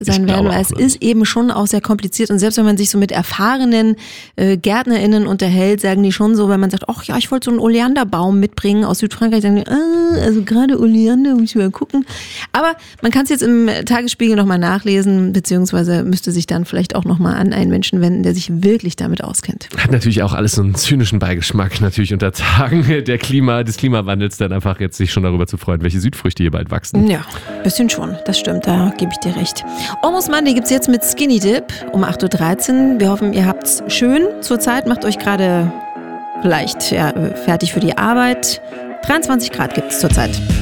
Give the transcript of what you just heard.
sein werden, weil es ist eben schon auch sehr kompliziert und selbst wenn man sich so mit erfahrenen GärtnerInnen unterhält, sagen die schon so, wenn man sagt, ach ja, ich wollte so einen Oleanderbaum mitbringen aus Südfrankreich, sagen die, also gerade Oleander, muss ich mal gucken. Aber man kann es jetzt im Tagesspiegel nochmal nachlesen, beziehungsweise müsste sich dann vielleicht auch nochmal an einen Menschen wenden, der sich wirklich damit auskennt. Hat natürlich auch alles so einen zynischen Beigeschmack, natürlich unter Tagen des Klimawandels dann einfach jetzt sich schon darüber zu freuen, welche Südfrüchte hier bald wachsen. Ja, bisschen schon, das stimmt, da gebe ich dir recht. Almost Monday gibt's jetzt mit Skinny Dip um 8.13 Uhr. Wir hoffen, ihr habt's schön zur Zeit, macht euch gerade vielleicht fertig für die Arbeit. 23 Grad gibt's zurzeit.